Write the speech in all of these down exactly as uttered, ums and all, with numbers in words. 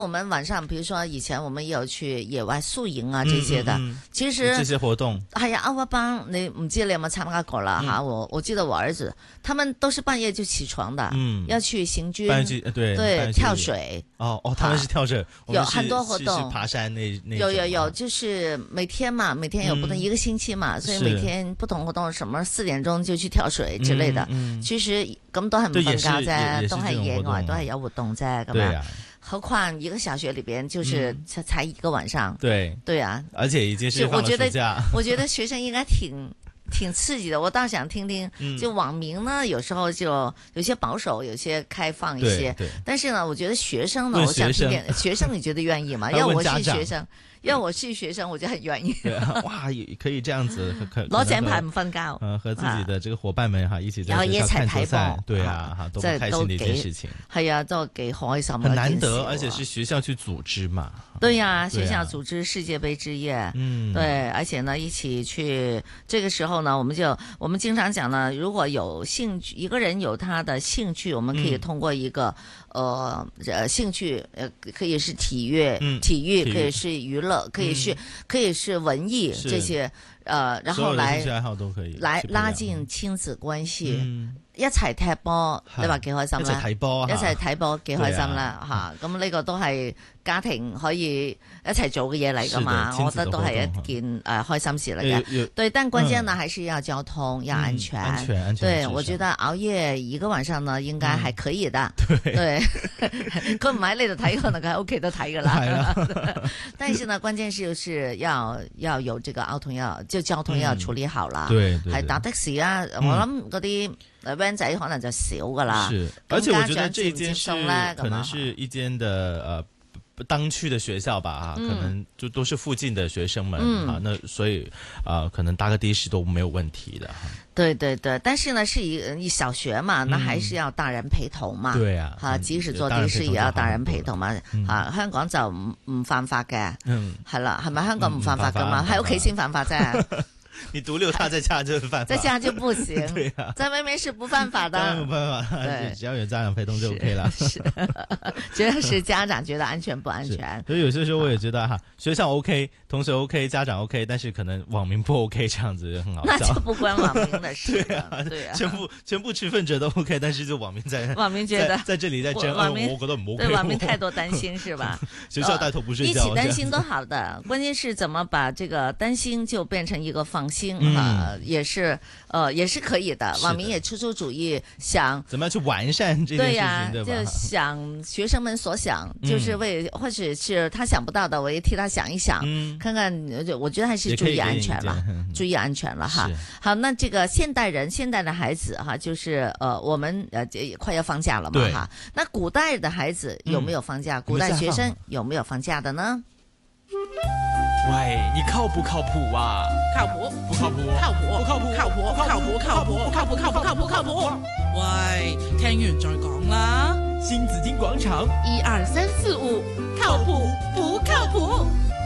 我們晚上，比如說以前我們也有去野外宿營啊，這些的， 嗯嗯、 其實這些活動係啊，歐巴你唔知你有冇參加過啦哈、嗯？我我記得我兒子，他們都是半夜就起床的，嗯，要去行軍， 半夜對對跳水， 哦哦，他們是跳水， 有很多活動， 是是爬山那那有有有，就是每天嘛，每天有不同、嗯、一個星期嘛，所以每天不同活動，什麼四點鐘就去跳水之類的，嗯嗯、其實咁都係唔瞓覺啫，都係野外，都係有活動啫，咁樣。何況一個小學裏邊就是才才一個晚上， 對對啊， 而且已經是放了暑假。 我覺得學生應該挺挺刺激的，我倒想聽聽。就網民呢，有時候就有些保守，有些開放一些。但是呢，我覺得學生呢，我想聽聽學生，你覺得願意嗎？要我是學生。因為我是學生，我就很願意。 哇，可以這樣子， 攞獎牌唔瞓覺。 嗯，和自己的這個夥伴們哈，一起在學校看球賽。 對啊，哈，都很開心的一件事情。 係啊，都幾開心。 很難得，而且是學校去組織嘛。 對呀，學校組織世界盃之夜。嗯。對，而且呢，一起去。這個時候呢，我們就我們經常講呢，如果有興趣，一個人有他的興趣，我們可以通過一個呃呃興趣，呃可以是體育，體育可以是娛樂。可以是、嗯、可以是文藝這些，呃，然後來來拉近親子關係，嗯、一齊踢波，你話幾開心啦！一齊睇波，一齊睇波幾開心啦吓！咁呢、啊、個都係家庭可以一齊做嘅嘢嚟噶嘛，我覺得都係一件誒、呃、開心事嚟嘅。對，但關鍵呢、嗯、還是要交通，要安全。嗯、安全，安全。對，我覺得熬夜一個晚上呢，應該還可以的。嗯、對，佢唔喺呢度睇，可能佢喺屋企都睇噶啦。但是呢，關鍵是就是要要有這個交通要就交通要處理好啦。對、嗯，係搭的士啊，嗯、我諗嗰啲。van 仔可能就少噶啦， 是，而且我覺得這間是可能是一間的呃當區的學校吧，啊、嗯，可能就都是附近的學生們、嗯、啊，那所以啊、呃，可能搭個的士都沒有問題的。 對對對，但是呢，是一一小學嘛，那還是要大人陪同嘛。對、嗯、啊，哈，即使坐的士也要大人陪同嘛。嗯、啊，香港就唔唔犯法嘅，嗯，係啦，係咪香港唔犯法噶嘛？喺屋企先犯法啫。 你獨留他在家就犯法， 在家就不行。對啊，在外面是不犯法的， 當然沒辦法。對，只要有家長陪同就 OK 了。 是，主要是家長覺得安全不安全。 所以有些時候我也覺得哈，學校 OK，同學 OK，家長 OK，但是可能網民不 OK，這樣子就很好笑。 那就不關網民的事。 對啊，對啊，全部全部持份者都 OK，但是就網民在網民覺得在這裡在爭， 網民我覺得唔 OK。 對網民太多擔心是吧？ 學校帶頭不睡覺， 一起擔心都好的，關鍵是怎麼把這個擔心就變成一個放心哈。也是，呃，也是可以的。網民也出出主意，想怎麼樣去完善這件事情，對呀， 對吧？就想學生們所想，嗯、就是為或者是他想不到的，我也替他想一想，嗯、看看。我覺得還是注意安全了，注意安全了哈。好，那這個現代人，現代的孩子哈，就是呃，我們呃快要放假了嘛哈。那古代的孩子有沒有放假？嗯、古代學生有沒有放假的呢？ 喂，你靠不靠譜啊？ 靠譜， 不靠譜， 靠譜， 不靠譜， 靠譜，靠譜，靠譜，不靠譜，靠譜，靠譜，靠譜。喂，聽完再講啦。 新紫荊廣場， 一二三四五，靠譜不靠譜？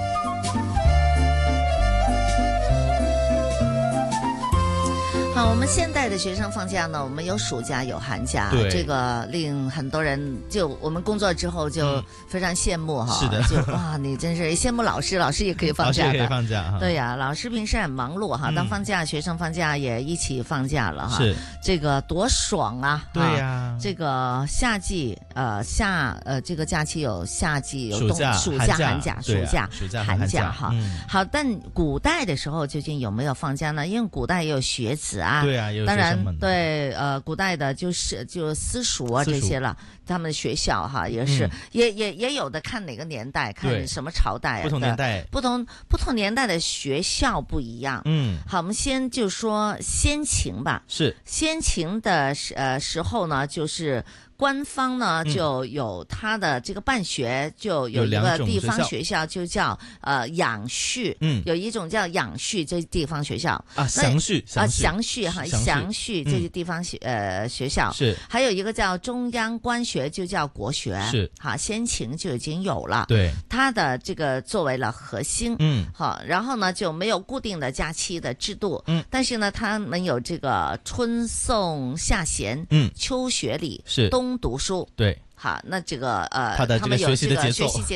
好，我們現代的學生放假呢，我們有暑假有寒假，這個令很多人就我們工作之後就非常羨慕哈、嗯。是的，就哇，你真是羨慕老師，老師也可以放假的， 老師也可以放假哈。 對呀、啊，老師平時很忙碌哈，當放假、嗯、學生放假也一起放假了哈。是，這個多爽啊！ 對呀、啊， 這個夏季呃夏呃這個假期有夏季有冬暑假暑假寒假暑假暑假寒假哈、 嗯。 好，但古代的時候究竟有沒有放假呢？因為古代也有學子啊。 對啊， 當然對，呃，古代的就是就私塾啊這些了，他們的學校哈也是，嗯、也也也有的看哪個年代，看什麼朝代、啊， 不同年代， 不同不同年代的學校不一樣。嗯，好，我們先就說先秦吧。是先秦的呃時候呢，就是。官方呢就有他的這個辦學，就有一個地方學校就叫呃養畜，嗯，有一種叫養畜這地方學校啊，詳序啊詳序哈詳序這些地方學呃學校是，還有一個叫中央官學就叫國學是，好先秦就已經有了，對，它的這個作為了核心，嗯，好，然後呢就沒有固定的假期的制度，嗯，但是呢他們有這個春送夏賢，嗯，秋學禮是冬。讀書對好，那這個呃， 他的這個學習的節奏。